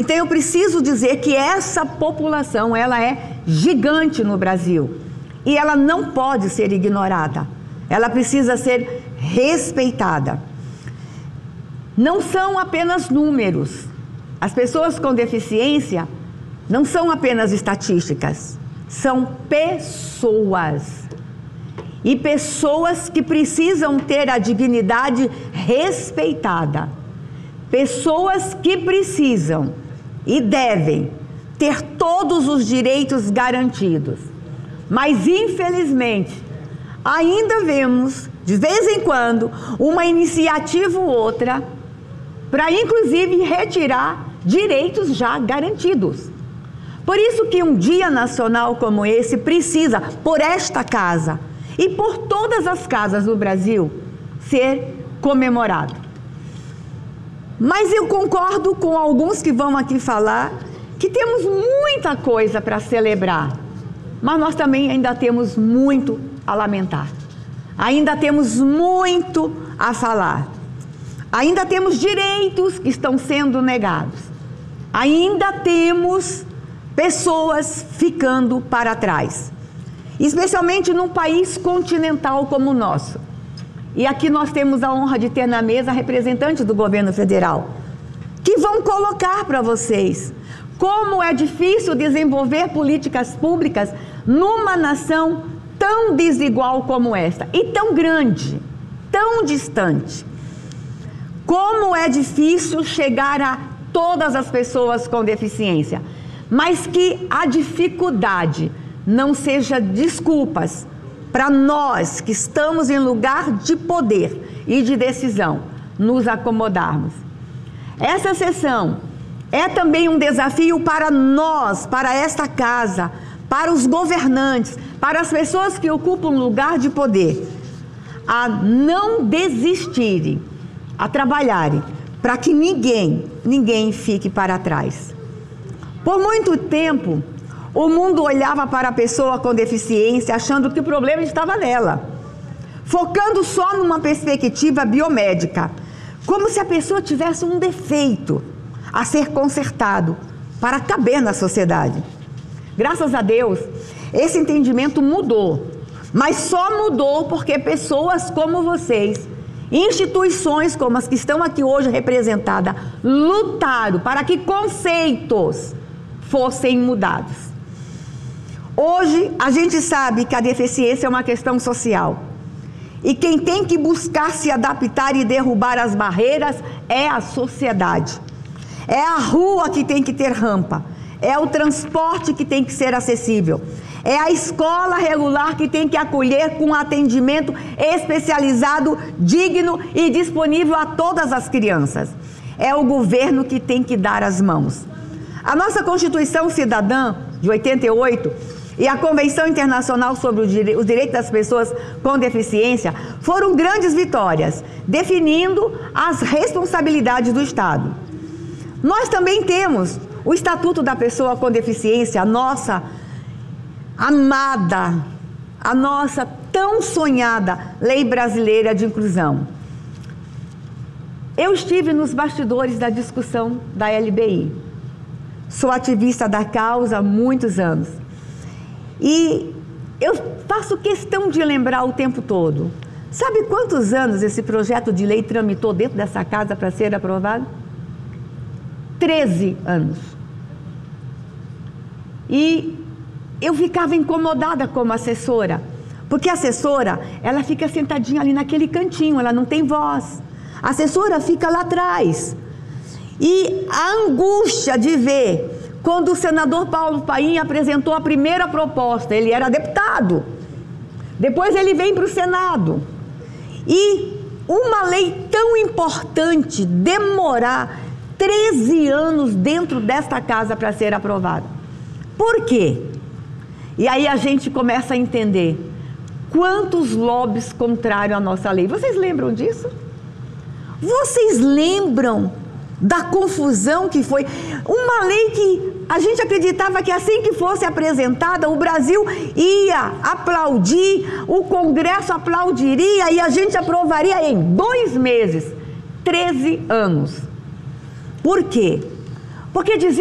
Então eu preciso dizer que essa população, ela é gigante no Brasil e ela não pode ser ignorada, ela precisa ser respeitada. Não são apenas números, as pessoas com deficiência não são apenas estatísticas, são pessoas. E pessoas que precisam ter a dignidade respeitada. Pessoas que precisam e devem ter todos os direitos garantidos. Mas, infelizmente, ainda vemos, de vez em quando, uma iniciativa ou outra para, inclusive, retirar direitos já garantidos. Por isso que um dia nacional como esse precisa, por esta casa e por todas as casas do Brasil, ser comemorado. Mas eu concordo com alguns que vão aqui falar que temos muita coisa para celebrar, mas nós também ainda temos muito a lamentar. Ainda temos muito a falar. Ainda temos direitos que estão sendo negados. Ainda temos pessoas ficando para trás, especialmente num país continental como o nosso. E aqui nós temos a honra de ter na mesa representantes do governo federal, que vão colocar para vocês como é difícil desenvolver políticas públicas numa nação tão desigual como esta, e tão grande, tão distante. Como é difícil chegar a todas as pessoas com deficiência, mas que a dificuldade não seja desculpas para nós que estamos em lugar de poder e de decisão, nos acomodarmos. Essa sessão é também um desafio para nós, para esta casa, para os governantes, para as pessoas que ocupam lugar de poder, a não desistirem, a trabalharem para que ninguém fique para trás. Por muito tempo, o mundo olhava para a pessoa com deficiência achando que o problema estava nela, focando só numa perspectiva biomédica, como se a pessoa tivesse um defeito a ser consertado para caber na sociedade. Graças a Deus, esse entendimento mudou, mas só mudou porque pessoas como vocês, instituições como as que estão aqui hoje representadas, lutaram para que conceitos fossem mudados. Hoje, a gente sabe que a deficiência é uma questão social. E quem tem que buscar se adaptar e derrubar as barreiras é a sociedade. É a rua que tem que ter rampa. É o transporte que tem que ser acessível. É a escola regular que tem que acolher com atendimento especializado, digno e disponível a todas as crianças. É o governo que tem que dar as mãos. A nossa Constituição Cidadã, de 88, e a Convenção Internacional sobre os Direitos das Pessoas com Deficiência foram grandes vitórias, definindo as responsabilidades do Estado. Nós também temos o Estatuto da Pessoa com Deficiência, a nossa amada, a nossa tão sonhada Lei Brasileira de Inclusão. Eu estive nos bastidores da discussão da LBI. Sou ativista da causa há muitos anos. E eu faço questão de lembrar o tempo todo. Sabe quantos anos esse projeto de lei tramitou dentro dessa casa para ser aprovado? 13 anos. E eu ficava incomodada como assessora, porque a assessora, ela fica sentadinha ali naquele cantinho, ela não tem voz. A assessora fica lá atrás. E a angústia de ver quando o senador Paulo Paim apresentou a primeira proposta, ele era deputado, depois ele vem para o Senado, e uma lei tão importante demorar 13 anos dentro desta casa para ser aprovada. Por quê? E aí a gente começa a entender quantos lobbies contrários à nossa lei. Vocês lembram disso? Vocês lembram da confusão que foi? Uma lei que a gente acreditava que assim que fosse apresentada, o Brasil ia aplaudir, o Congresso aplaudiria e a gente aprovaria em 2 meses. 13 anos. Por quê? Porque dizia